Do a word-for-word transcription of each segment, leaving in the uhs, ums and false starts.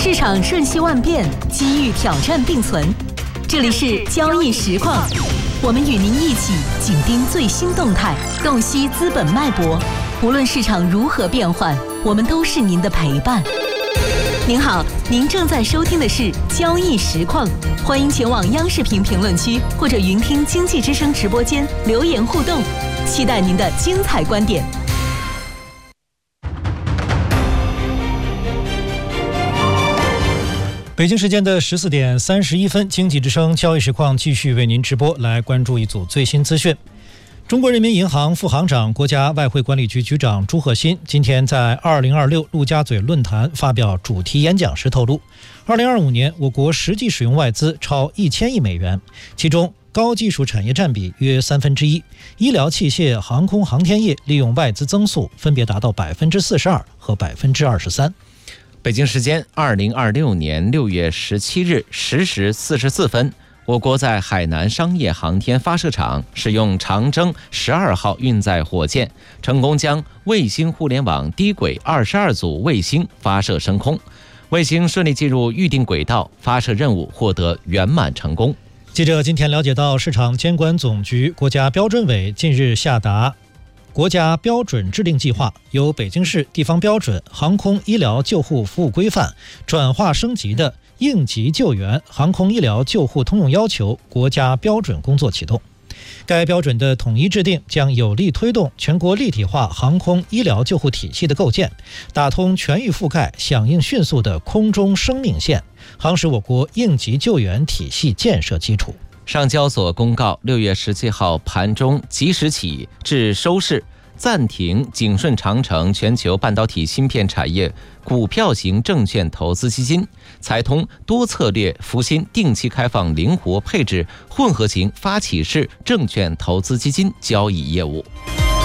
市场瞬息万变，机遇挑战并存。这里是交易实况，我们与您一起紧盯最新动态，洞悉资本脉搏。无论市场如何变换，我们都是您的陪伴。您好，您正在收听的是交易实况，欢迎前往央视频评论区或者云听经济之声直播间留言互动，期待您的精彩观点。 北京时间的十四点三十一分，经济之声交易实况继续为您直播，来关注一组最新资讯。中国人民银行副行长、国家外汇管理局局长朱鹤新今天在二零二六陆家嘴论坛发表主题演讲时透露，二零二五年我国实际使用外资超一千亿美元，其中高技术产业占比约三分之一，医疗器械、航空航天业利用外资增速分别达到百分之四十二和百分之二十三。 北京时间二零二六年六月十七日十时四十四分，我国在海南商业航天发射场使用长征十二号运载火箭，成功将卫星互联网低轨二十二组卫星发射升空，卫星顺利进入预定轨道，发射任务获得圆满成功。 记者今天了解到，市场监管总局国家标准委近日下达国家标准制定计划，由北京市地方标准航空医疗救护服务规范转化升级的应急救援航空医疗救护通用要求国家标准工作启动。该标准的统一制定将有力推动全国立体化航空医疗救护体系的构建，打通全域覆盖、响应迅速的空中生命线，夯实我国应急救援体系建设基础。 上交所公告，六月十七号盘中即时起至收市暂停景顺长城全球半导体芯片产业股票型证券投资基金、财通多策略福鑫定期开放灵活配置混合型发起式证券投资基金交易业务。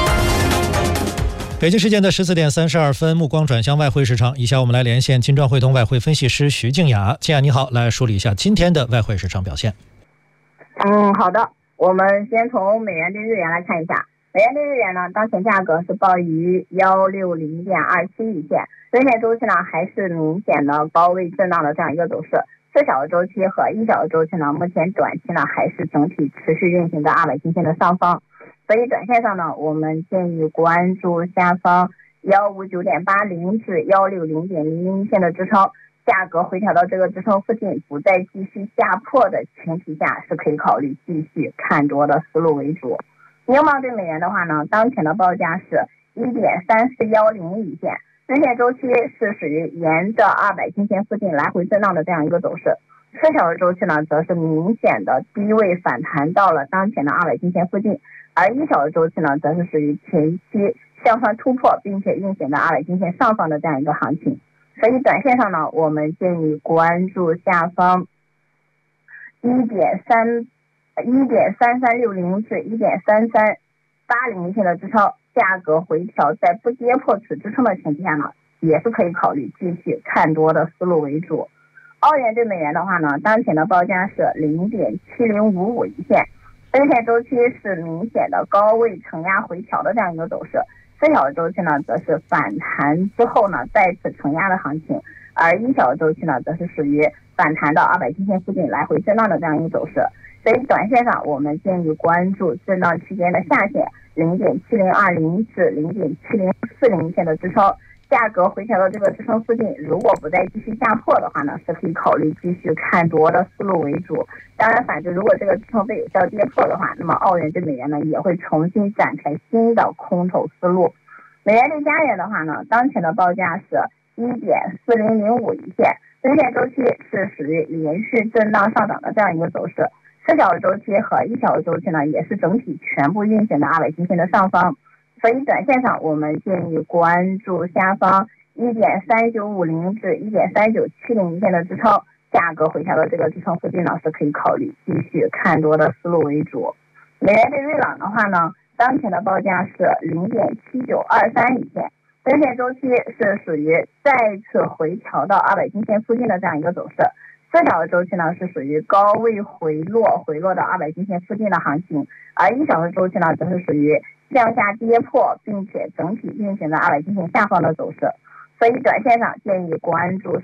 北京时间的十四点三十二分，目光转向外汇市场。以下我们来连线金砖汇通外汇分析师徐静雅。静雅你好，来梳理一下今天的外汇市场表现。 嗯，好的，我们先从美元对日元来看一下。美元对日元呢，当前价格是报于一六零点二七一线，短线周期呢还是明显的高位震荡的这样一个走势。四小时周期和一小时周期呢，目前短期呢还是整体持续运行在二百均线的上方，所以短线上呢，我们建议关注下方一五九点八零至一六零点零零线的支撑。价格回调到这个支撑附近不再继续下破的前提下，是可以考虑继续看多的思路为主。英镑对美元的话呢，当前的报价是 一点三四一零一线，日线周期是属于沿着二百均线附近来回震荡的这样一个走势。四小时周期呢，则是明显的低位反弹到了当前的二百均线附近，而一小时周期呢，则是属于前期向上突破并且运行在二百均线上方的这样一个行情。所以短线上呢，我们建议关注下方一点三一点三三六零至一点三三八零线的支撑，价格回调在不跌破此支撑的前提下呢，也是可以考虑继续看多的思路为主。澳元对美元的话呢，当前的报价是 零点七零五五一线，日线周期是明显的高位承压回调的这样一个走势。四小时周期呢，则是反弹之后呢再次承压的行情，而一小时周期呢，则是属于反弹到二百均线附近来回震荡的这样一个走势。所以短线上我们建议关注震荡区间的下限 零点七零二零至 零点七零四零线的支撑，价格回调到这个支撑附近，如果不再继续下破的话呢，是可以考虑继续看多的思路为主。当然反之，如果这个支撑被有效跌破的话，那么澳元对美元呢也会重新展开新的空头思路。美元对加元的话呢，当前的报价是 一点四零零五一线，日线周期是属于连续震荡上涨的这样一个走势。四小时周期和一小时周期呢，也是整体全部运行的二百均线的上方。所以短线上我们建议关注下方 一点三九五零至 一点三九七零线的支撑，价格回调到这个支撑附近呢，是可以考虑继续看多的思路为主。美元对瑞郎的话呢，当前的报价是 零点七九二三一线，日线周期是属于再次回调到二百均线附近的这样一个走势。四小时周期呢，是属于高位回落回落到二百均线附近的行情，而一小时周期呢，则是属于向下跌破并且整体运行在二百均线下方的走势。所以短线上建议关注